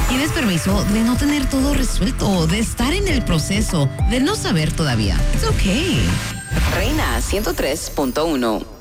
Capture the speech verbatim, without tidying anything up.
Tienes permiso de no tener todo resuelto, de estar en el proceso, de no saber todavía. It's okay. Reina ciento tres punto uno.